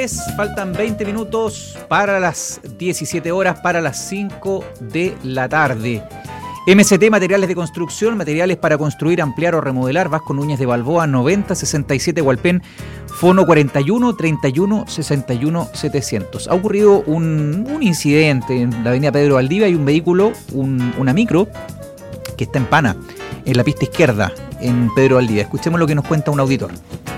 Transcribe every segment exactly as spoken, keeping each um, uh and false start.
Faltan veinte minutos para las diecisiete horas, para las cinco de la tarde. M C T Materiales de Construcción, materiales para construir, ampliar o remodelar. Vasco Núñez de Balboa, noventa sesenta y siete Hualpén, Fono cuarenta y uno treinta y uno sesenta y uno setecientos. Ha ocurrido un, un incidente en la avenida Pedro Valdivia. Hay un vehículo, un, una micro, que está en pana, en la pista izquierda, en Pedro Valdivia. Escuchemos lo que nos cuenta un auditor.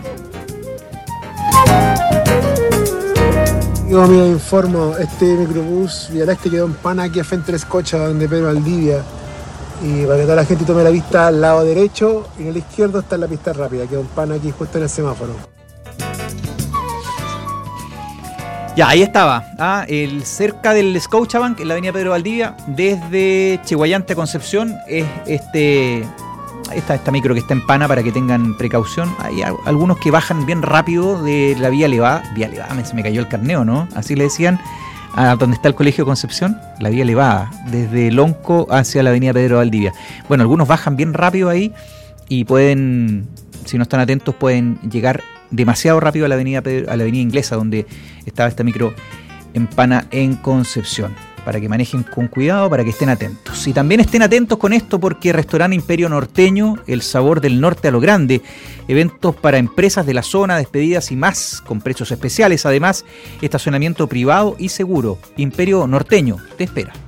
Yo me informo, este microbús Vía Láctea quedó en pana aquí a frente de Escocha, donde Pedro Valdivia. Y para que toda la gente tome la pista al lado derecho y en el izquierdo está la pista rápida, quedó en pana aquí justo en el semáforo. Ya, ahí estaba, ah, el, cerca del Scotiabank, en la avenida Pedro Valdivia, desde Cheguayante a Concepción, es este... Esta, esta micro que está en pana, para que tengan precaución. Hay a, algunos que bajan bien rápido de la vía elevada. Vía elevada, me, se me cayó el carneo, ¿no? Así le decían, a donde está el Colegio Concepción, la vía elevada, desde Lonco hacia la avenida Pedro Valdivia. Bueno, algunos bajan bien rápido ahí y pueden, si no están atentos, pueden llegar demasiado rápido a la avenida, Pedro, a la avenida Inglesa, donde estaba esta micro en pana en Concepción. Para que manejen con cuidado, para que estén atentos. Y también estén atentos con esto, porque Restaurante Imperio Norteño, el sabor del norte a lo grande, eventos para empresas de la zona, despedidas y más, con precios especiales. Además, estacionamiento privado y seguro. Imperio Norteño te espera.